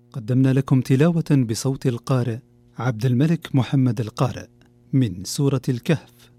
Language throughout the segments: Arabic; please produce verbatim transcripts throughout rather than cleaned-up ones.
قدمنا لكم تلاوة بصوت القارئ عبد الملك محمد القارئ من سورة الكهف.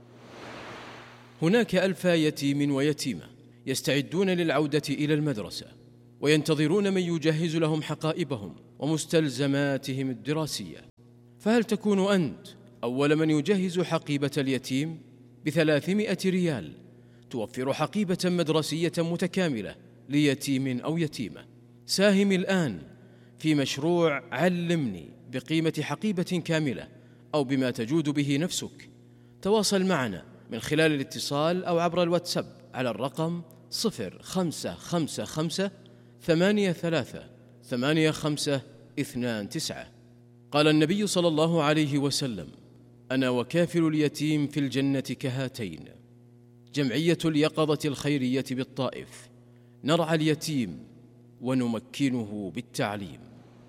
هناك ألف يتيم ويتيمة يستعدون للعودة إلى المدرسة، وينتظرون من يجهز لهم حقائبهم ومستلزماتهم الدراسية. فهل تكون أنت أول من يجهز حقيبة اليتيم؟ بثلاثمائة ريال توفر حقيبة مدرسية متكاملة ليتيم أو يتيمة. ساهم الآن في مشروع علمني بقيمة حقيبة كاملة أو بما تجود به نفسك. تواصل معنا من خلال الاتصال أو عبر الواتساب على الرقم صفر خمسة خمسة خمسة ثمانية ثلاثة ثمانية خمسة اثنان تسعة. قال النبي صلى الله عليه وسلم: أنا وكافل اليتيم في الجنة كهاتين. جمعية اليقظة الخيرية بالطائف، نرعى اليتيم ونمكنه بالتعليم.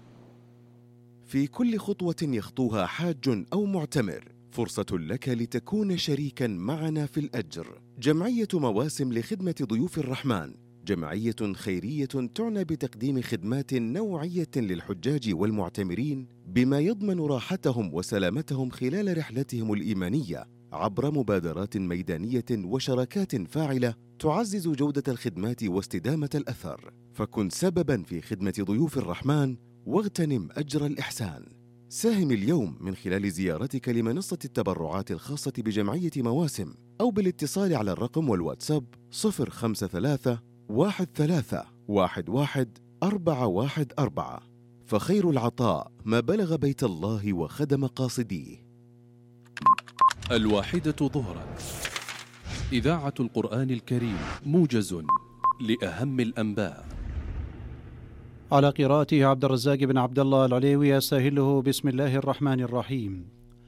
في كل خطوة يخطوها حاج أو معتمر فرصة لك لتكون شريكاً معنا في الأجر. جمعية مواسم لخدمة ضيوف الرحمن جمعية خيرية تعنى بتقديم خدمات نوعية للحجاج والمعتمرين بما يضمن راحتهم وسلامتهم خلال رحلتهم الإيمانية عبر مبادرات ميدانية وشراكات فاعلة تعزز جودة الخدمات واستدامة الأثر. فكن سبباً في خدمة ضيوف الرحمن واغتنم أجر الإحسان. ساهم اليوم من خلال زيارتك لمنصة التبرعات الخاصة بجمعية مواسم أو بالاتصال على الرقم والواتساب صفر خمسة ثلاثة واحد ثلاثة واحد واحد أربعة واحد أربعة. فخير العطاء ما بلغ بيت الله وخدم قاصديه. الواحدة ظهرا، إذاعة القرآن الكريم، موجز لأهم الأنباء. على قراءته عبد الرزاق بن عبد الله العليوي. أستهله بسم الله الرحمن الرحيم.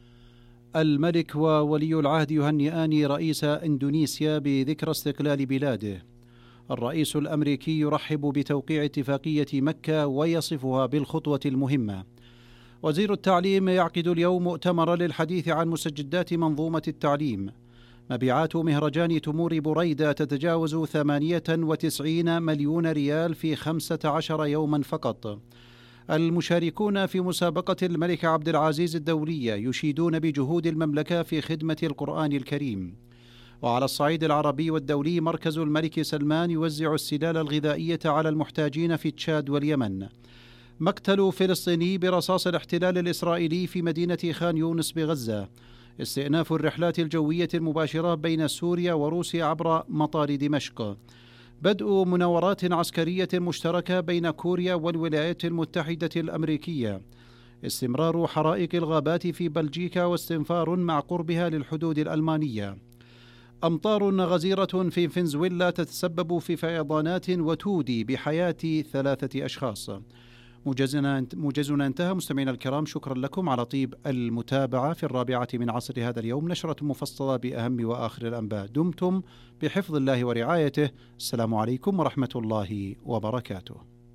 الملك وولي العهد يهنئان رئيس إندونيسيا بذكرى استقلال بلاده. الرئيس الأمريكي يرحب بتوقيع اتفاقية مكة ويصفها بالخطوة المهمة. وزير التعليم يعقد اليوم مؤتمرا للحديث عن مستجدات منظومة التعليم. مبيعات مهرجان تمور بريدة تتجاوز ثمانية وتسعين مليون ريال في خمسة عشر يوما فقط. المشاركون في مسابقة الملك عبد العزيز الدولية يشيدون بجهود المملكة في خدمة القرآن الكريم. وعلى الصعيد العربي والدولي، مركز الملك سلمان يوزع السلال الغذائية على المحتاجين في تشاد واليمن. مقتل فلسطيني برصاص الاحتلال الإسرائيلي في مدينة خان يونس بغزة. استئناف الرحلات الجوية المباشرة بين سوريا وروسيا عبر مطار دمشق. بدء مناورات عسكرية مشتركة بين كوريا والولايات المتحدة الأمريكية. استمرار حرائق الغابات في بلجيكا واستنفار مع قربها للحدود الألمانية. أمطار غزيرة في فنزويلا تتسبب في فيضانات وتودي بحياة ثلاثة أشخاص. موجزنا موجزنا انتهى. مستمعينا الكرام، شكرا لكم على طيب المتابعة في الرابعة من عصر هذا اليوم، نشرة مفصلة بأهم وآخر الأنباء. دمتم بحفظ الله ورعايته. السلام عليكم ورحمة الله وبركاته.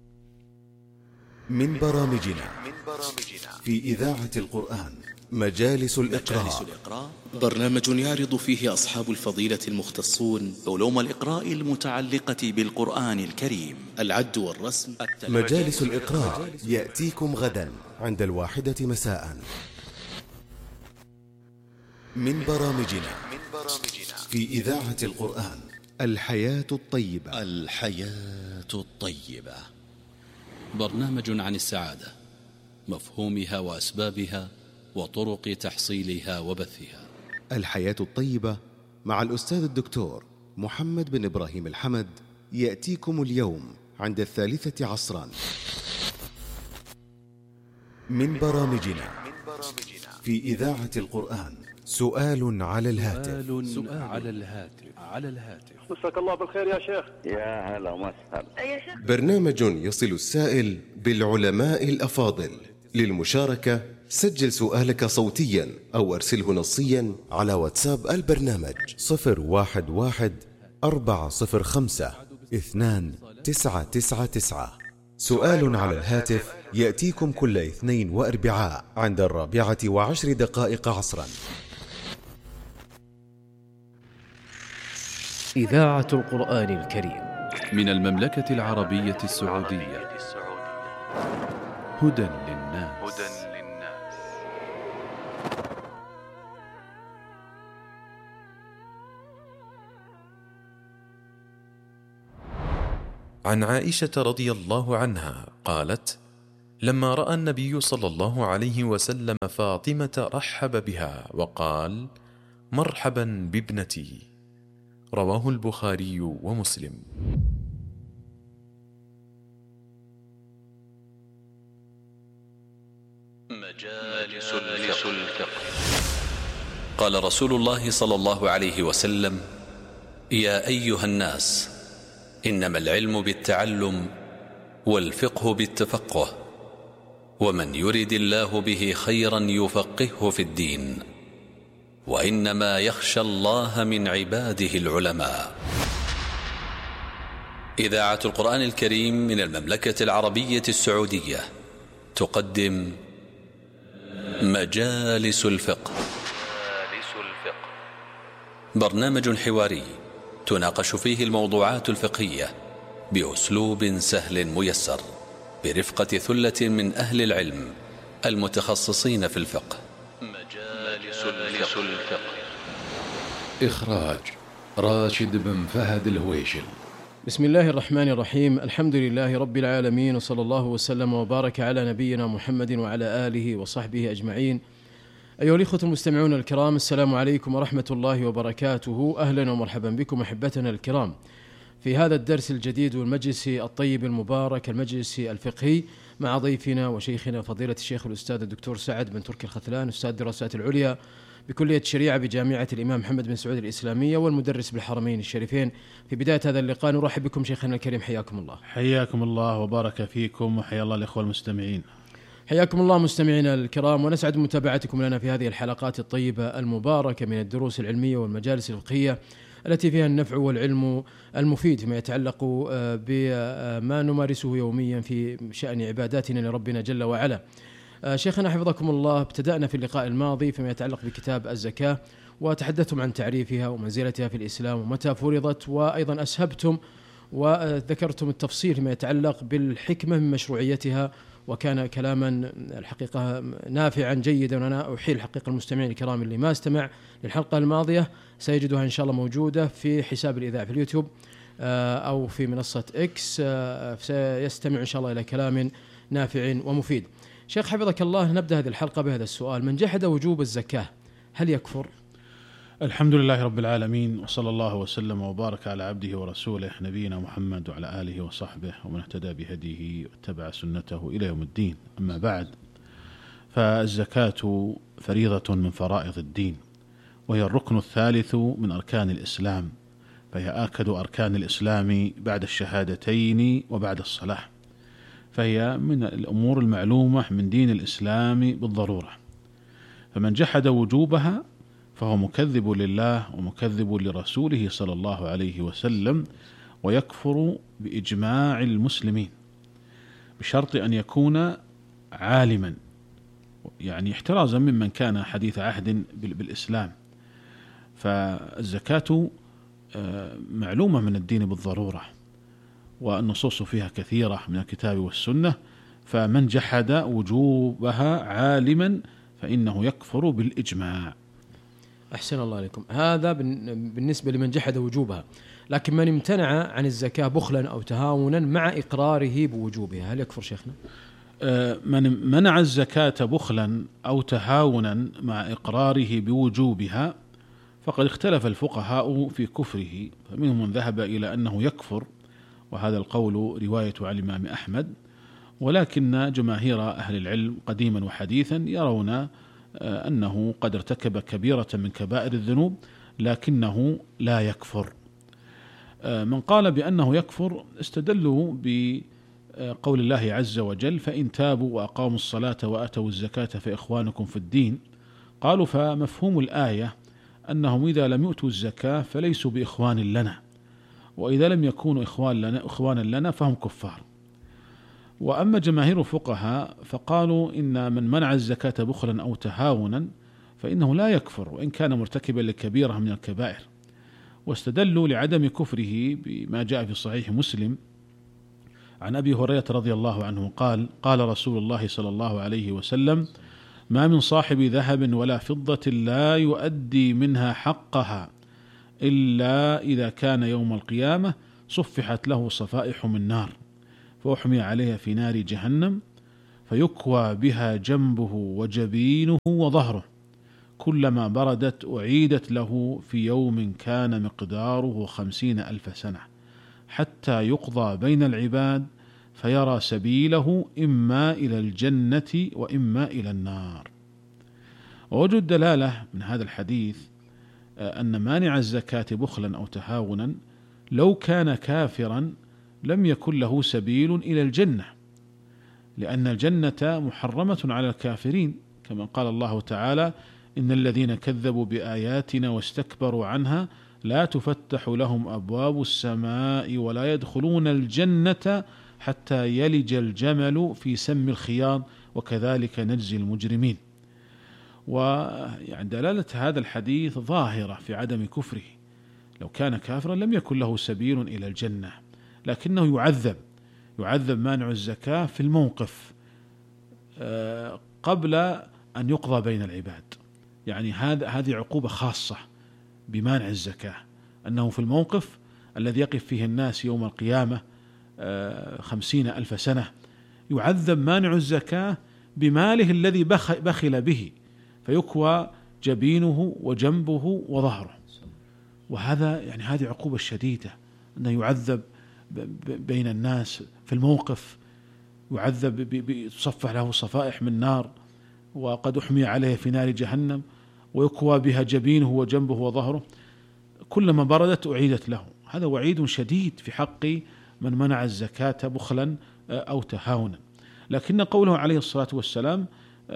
من برامجنا في إذاعة القرآن مجالس الإقراء. برنامج يعرض فيه أصحاب الفضيلة المختصون علوم الإقراء المتعلقة بالقرآن الكريم، العد والرسم. مجالس الإقراء يأتيكم غدا عند الواحدة مساء. من برامجنا في إذاعة القرآن الحياة الطيبة. الحياة الطيبة برنامج عن السعادة، مفهومها وأسبابها وطرق تحصيلها وبثها. الحياة الطيبة مع الأستاذ الدكتور محمد بن إبراهيم الحمد يأتيكم اليوم عند الثالثة عصرا. من برامجنا في إذاعة القرآن سؤال على الهاتف. سؤال على الهاتف على الهاتف مساك الله بالخير يا شيخ. يا هلا وسهلا يا شيخ. برنامج يصل السائل بالعلماء الأفاضل. للمشاركة سجل سؤالك صوتيا أو أرسله نصيا على واتساب البرنامج صفر واحد واحد أربعة صفر خمسة اثنان تسعة تسعة تسعة. سؤال على الهاتف يأتيكم كل اثنين وأربعاء عند الرابعة وعشر دقائق عصرا. إذاعة القرآن الكريم من المملكة العربية السعودية. هدى للناس هدى للناس. عن عائشة رضي الله عنها قالت: لما رأى النبي صلى الله عليه وسلم فاطمة رحب بها وقال: مرحبا بابنتي. رواه البخاري ومسلم. مجالس الفقه. قال رسول الله صلى الله عليه وسلم: يا أيها الناس، إنما العلم بالتعلم والفقه بالتفقه، ومن يرد الله به خيرا يفقهه في الدين، وإنما يخشى الله من عباده العلماء. إذاعة القرآن الكريم من المملكة العربية السعودية تقدم مجالس الفقه. برنامج حواري تناقش فيه الموضوعات الفقهية بأسلوب سهل ميسر، برفقة ثلة من أهل العلم المتخصصين في الفقه. مجالس الفقه. إخراج راشد بن فهد الهويشل. بسم الله الرحمن الرحيم. الحمد لله رب العالمين، وصلى الله وسلم وبارك على نبينا محمد وعلى آله وصحبه أجمعين. أيها الإخوة المستمعون الكرام، السلام عليكم ورحمة الله وبركاته. أهلا ومرحبا بكم أحبتنا الكرام في هذا الدرس الجديد والمجلس الطيب المبارك، المجلس الفقهي، مع ضيفنا وشيخنا فضيلة الشيخ الأستاذ الدكتور سعد بن تركي الختلان، أستاذ الدراسات العليا بكلية الشريعة بجامعة الإمام محمد بن سعود الإسلامية والمدرس بالحرمين الشريفين. في بداية هذا اللقاء نرحب بكم شيخنا الكريم، حياكم الله. حياكم الله وبارك فيكم، وحيا الله الإخوة المستمعين. حياكم الله مستمعينا الكرام، ونسعد متابعتكم لنا في هذه الحلقات الطيبة المباركة من الدروس العلمية والمجالس الفقهية التي فيها النفع والعلم المفيد فيما يتعلق بما نمارسه يوميا في شأن عباداتنا لربنا جل وعلا. شيخنا حفظكم الله، ابتدأنا في اللقاء الماضي فيما يتعلق بكتاب الزكاة، وتحدثتم عن تعريفها ومنزلتها في الإسلام ومتى فرضت، وأيضا أسهبتم وذكرتم التفصيل فيما يتعلق بالحكمة من مشروعيتها، وكان كلاما الحقيقة نافعا جيدا. وأنا أحيل الحقيقة المستمعين الكرام اللي ما استمع للحلقة الماضية سيجدها إن شاء الله موجودة في حساب الإذاعة في اليوتيوب أو في منصة إكس، سيستمع إن شاء الله إلى كلام نافع ومفيد. شيخ حفظك الله، نبدأ هذه الحلقة بهذا السؤال: من جحد وجوب الزكاة هل يكفر؟ الحمد لله رب العالمين، وصلى الله وسلم وبارك على عبده ورسوله نبينا محمد وعلى آله وصحبه ومن اهتدى بهديه واتبع سنته إلى يوم الدين. أما بعد، فالزكاة فريضة من فرائض الدين، وهي الركن الثالث من أركان الإسلام، فهي آكد أركان الإسلام بعد الشهادتين وبعد الصلاة، فهي من الأمور المعلومة من دين الإسلام بالضرورة. فمن جحد وجوبها فهو مكذب لله ومكذب لرسوله صلى الله عليه وسلم، ويكفر بإجماع المسلمين، بشرط أن يكون عالما، يعني احترازا ممن كان حديث عهد بالإسلام. فالزكاة معلومة من الدين بالضرورة، والنصوص فيها كثيرة من الكتاب والسنة، فمن جحد وجوبها عالما فإنه يكفر بالإجماع. أحسن الله عليكم. هذا بالنسبة لمن جحد وجوبها، لكن من امتنع عن الزكاة بخلا أو تهاونا مع إقراره بوجوبها هل يكفر شيخنا؟ من منع الزكاة بخلا أو تهاونا مع إقراره بوجوبها فقد اختلف الفقهاء في كفره، فمنهم من ذهب إلى أنه يكفر، وهذا القول رواية عن الإمام أحمد، ولكن جماهير أهل العلم قديما وحديثا يرون أنه قد ارتكب كبيرة من كبائر الذنوب لكنه لا يكفر. من قال بأنه يكفر استدلوا بقول الله عز وجل: فإن تابوا وأقاموا الصلاة وآتوا الزكاة فإخوانكم في الدين. قالوا فمفهوم الآية أنهم إذا لم يؤتوا الزكاة فليسوا بإخوان لنا، وإذا لم يكونوا إخوان لنا إخوانا لنا فهم كفار. وأما جماهير الفقهاء فقالوا إن من منع الزكاة بخلا أو تهاونا فإنه لا يكفر وإن كان مرتكبا لكبيرة من الكبائر، واستدلوا لعدم كفره بما جاء في صحيح مسلم عن أبي هريرة رضي الله عنه قال قال رسول الله صلى الله عليه وسلم: ما من صاحب ذهب ولا فضة لا يؤدي منها حقها إلا إذا كان يوم القيامة صفحت له صفائح من نار فأحمي عليها في نار جهنم فيكوى بها جنبه وجبينه وظهره كلما بردت أعيدت له في يوم كان مقداره خمسين ألف سنة حتى يقضى بين العباد فيرى سبيله إما إلى الجنة وإما إلى النار. ووجه الدلالة من هذا الحديث أن مانع الزكاة بخلا أو تهاونا لو كان كافرا لم يكن له سبيل إلى الجنة، لأن الجنة محرمة على الكافرين، كما قال الله تعالى: إن الذين كذبوا بآياتنا واستكبروا عنها لا تفتح لهم أبواب السماء ولا يدخلون الجنة حتى يلج الجمل في سم الخياط وكذلك نجزي المجرمين. ويعني دلالة هذا الحديث ظاهرة في عدم كفره، لو كان كافرا لم يكن له سبيل إلى الجنة، لكنه يعذب يعذب مانع الزكاة في الموقف قبل أن يقضى بين العباد. يعني هذا هذه عقوبة خاصة بمانع الزكاة، أنه في الموقف الذي يقف فيه الناس يوم القيامة خمسين ألف سنة يعذب مانع الزكاة بماله الذي بخل به فيكوى جبينه وجنبه وظهره. وهذا يعني هذه عقوبة شديدة، أنه يعذب بين الناس في الموقف، يعذب بتصفح له صفائح من نار وقد أحمي عليه في نار جهنم ويكوى بها جبينه وجنبه وظهره كلما بردت أعيدت له. هذا وعيد شديد في حق من منع الزكاة بخلا أو تهاونا. لكن قوله عليه الصلاة والسلام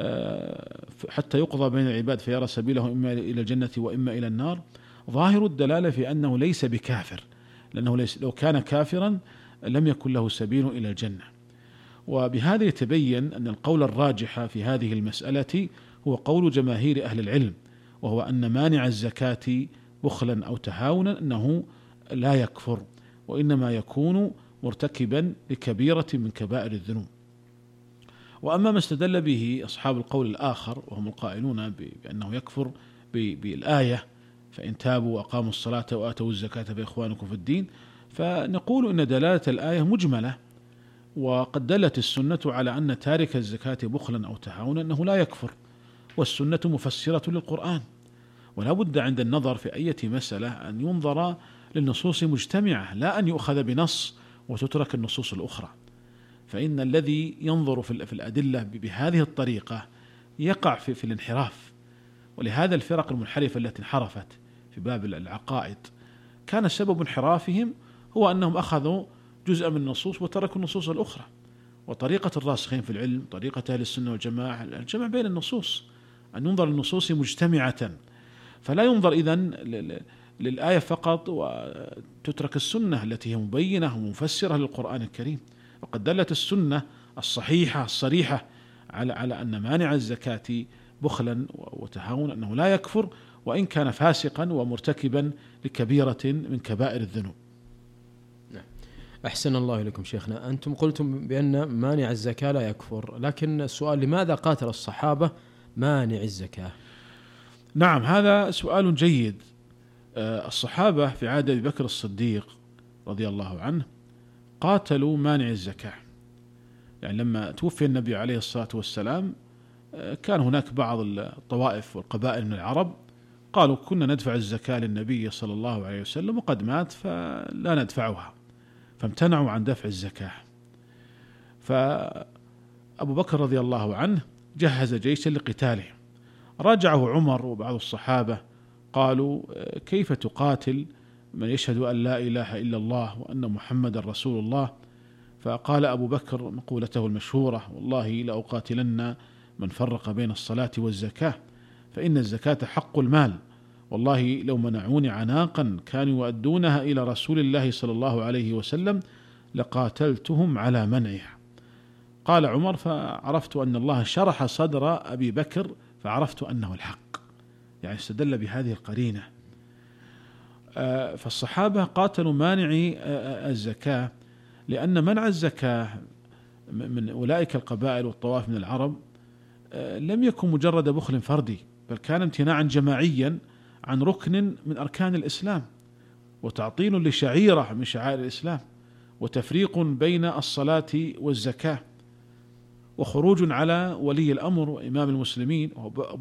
حتى يقضى بين العباد فيرى سبيله إما إلى الجنة وإما إلى النار ظاهر الدلالة في أنه ليس بكافر، لأنه ليس لو كان كافرا لم يكن له سبيل إلى الجنة. وبهذا يتبين أن القول الراجح في هذه المسألة هو قول جماهير أهل العلم، وهو أن مانع الزكاة بخلا أو تهاونا أنه لا يكفر، وإنما يكون مرتكبا لكبيرة من كبائر الذنوب. وأما ما استدل به أصحاب القول الآخر وهم القائلون بأنه يكفر بالآية فإن تابوا وأقاموا الصلاة وآتوا الزكاة فإخوانكم في الدين، فنقول إن دلالة الآية مجملة، وقد دلت السنة على أن تارك الزكاة بخلا أو تهاونا أنه لا يكفر، والسنة مفسرة للقرآن. ولا بد عند النظر في أي مسألة أن ينظر للنصوص مجتمعة، لا أن يؤخذ بنص وتترك النصوص الأخرى، فإن الذي ينظر في الأدلة بهذه الطريقة يقع في, في الانحراف. ولهذا الفرق المنحرفة التي انحرفت في باب العقائد كان سبب انحرافهم هو أنهم أخذوا جزء من النصوص وتركوا النصوص الأخرى. وطريقة الراسخين في العلم، طريقة أهل السنة والجماعة، الجمع بين النصوص، أن ينظر للنصوص مجتمعة، فلا ينظر إذن للآية فقط وتترك السنة التي هي مبينة ومفسرة للقرآن الكريم. وقد دلت السنة الصحيحة الصريحة على على أن مانع الزكاة بخلا وتهاون أنه لا يكفر وإن كان فاسقا ومرتكبا لكبيرة من كبائر الذنوب. أحسن الله إليكم شيخنا، أنتم قلتم بأن مانع الزكاة لا يكفر، لكن السؤال: لماذا قاتل الصحابة مانع الزكاة؟ نعم، هذا سؤال جيد. الصحابة في عهد أبي بكر الصديق رضي الله عنه قاتلوا مانع الزكاة. يعني لما توفي النبي عليه الصلاة والسلام كان هناك بعض الطوائف والقبائل من العرب قالوا: كنا ندفع الزكاة للنبي صلى الله عليه وسلم وقد مات فلا ندفعها، فامتنعوا عن دفع الزكاة. فأبو بكر رضي الله عنه جهز جيشا لقتاله، راجعه عمر وبعض الصحابة قالوا: كيف تقاتل من يشهد أن لا إله إلا الله وأن محمد رسول الله؟ فقال أبو بكر مقولته المشهورة: والله لأقاتلن من فرق بين الصلاة والزكاة، فإن الزكاة حق المال، والله لو منعوني عناقا كانوا يؤدونها إلى رسول الله صلى الله عليه وسلم لقاتلتهم على منعها. قال عمر: فعرفت أن الله شرح صدر أبي بكر فعرفت أنه الحق. يعني استدل بهذه القرينة. فالصحابة قاتلوا مانعي الزكاة لأن منع الزكاة من أولئك القبائل والطوائف من العرب لم يكن مجرد بخل فردي، بل كان امتناعا جماعيا عن ركن من أركان الإسلام، وتعطيل لشعيرة من شعائر الإسلام، وتفريق بين الصلاة والزكاة، وخروج على ولي الأمر وإمام المسلمين